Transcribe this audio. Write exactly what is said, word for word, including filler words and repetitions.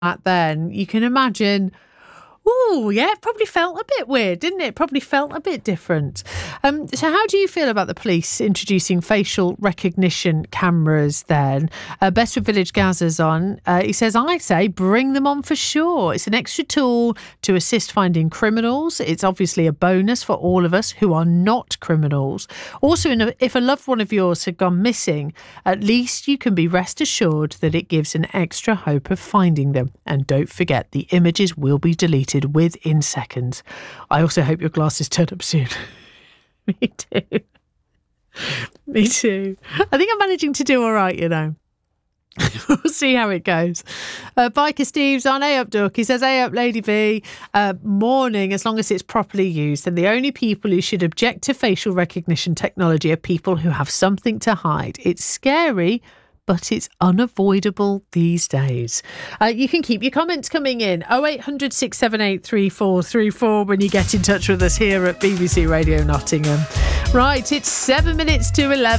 that then, you can imagine, oh, yeah, it probably felt a bit weird, didn't it? It probably felt a bit different. Um, so how do you feel about the police introducing facial recognition cameras then? Uh, Bestwood Village Gazza's on. Uh, he says, I say bring them on for sure. It's an extra tool to assist finding criminals. It's obviously a bonus for all of us who are not criminals. Also, in a, if a loved one of yours had gone missing, at least you can be rest assured that it gives an extra hope of finding them. And don't forget, the images will be deleted within seconds. I also hope your glasses turn up soon. Me too. Me too. I think I'm managing to do all right, you know. We'll see how it goes. Uh, Biker Steve's on. A up, Duck. He says, A up, Lady V. Uh, morning, as long as it's properly used. And the only people who should object to facial recognition technology are people who have something to hide. It's scary, but it's unavoidable these days. Uh, you can keep your comments coming in. oh eight hundred, six seven eight, three four three four when you get in touch with us here at B B C Radio Nottingham. Right, it's seven minutes to eleven.